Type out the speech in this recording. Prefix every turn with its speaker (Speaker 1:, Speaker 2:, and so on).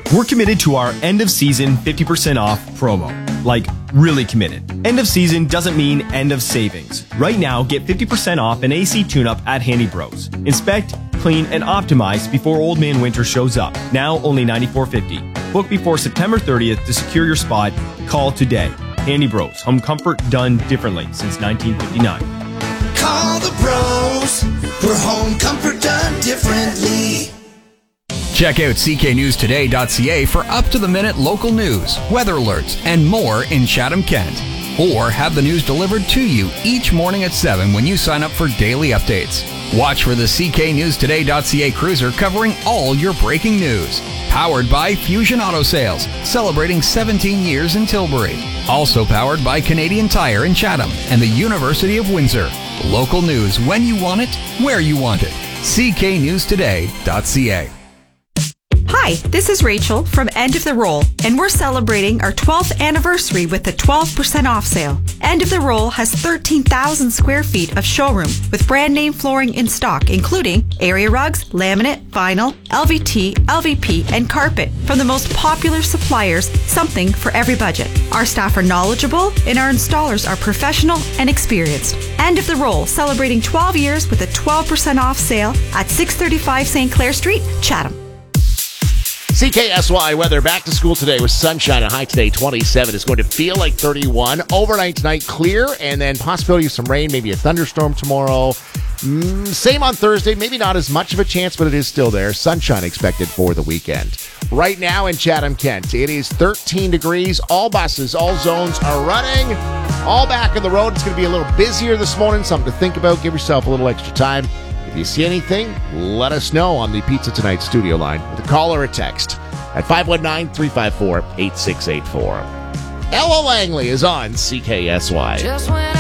Speaker 1: We're committed to our end of season 50% off promo. Like, really committed. End of season doesn't mean end of savings. Right now, get 50% off an AC tune-up at Handy Bros. Inspect, clean, and optimize before Old Man Winter shows up. Now only $94.50. Book before September 30th to secure your spot. Call today. Handy Bros. Home comfort done differently since 1959.
Speaker 2: Call the pros for home comfort done differently.
Speaker 3: Check out cknewstoday.ca for up-to-the-minute local news, weather alerts, and more in Chatham-Kent. Or have the news delivered to you each morning at 7 when you sign up for daily updates. Watch for the cknewstoday.ca cruiser covering all your breaking news. Powered by Fusion Auto Sales, celebrating 17 years in Tilbury. Also powered by Canadian Tire in Chatham and the University of Windsor. Local news when you want it, where you want it. cknewstoday.ca.
Speaker 4: Hi, this is Rachel from End of the Roll, and we're celebrating our 12th anniversary with the 12% off sale. End of the Roll has 13,000 square feet of showroom with brand name flooring in stock, including area rugs, laminate, vinyl, LVT, LVP, and carpet from the most popular suppliers, something for every budget. Our staff are knowledgeable, and our installers are professional and experienced. End of the Roll, celebrating 12 years with a 12% off sale at 635 St. Clair Street, Chatham.
Speaker 5: CKSY weather back to school today with sunshine. A high today 27. It's going to feel like 31. Overnight tonight clear, and then possibility of some rain, maybe a thunderstorm tomorrow. Same on Thursday. Maybe not as much of a chance, but it is still there. Sunshine expected for the weekend. Right now in Chatham-Kent, it is 13 degrees. All buses, all zones are running. All back on the road. It's going to be a little busier this morning. Something to think about. Give yourself a little extra time. If you see anything, let us know on the Pizza Tonight studio line with a call or a text at 519-354-8684. Ella Langley is on CKSY.